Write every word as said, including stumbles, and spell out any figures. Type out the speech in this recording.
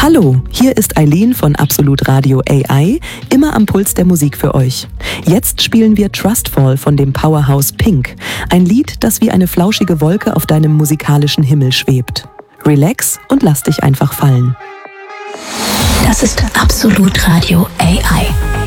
Hallo, hier ist Eileen von Absolut Radio A I, immer am Puls der Musik für euch. Jetzt spielen wir Trustfall von dem Powerhouse Pink, ein Lied, das wie eine flauschige Wolke auf deinem musikalischen Himmel schwebt. Relax und lass dich einfach fallen. Das ist Absolut Radio A I.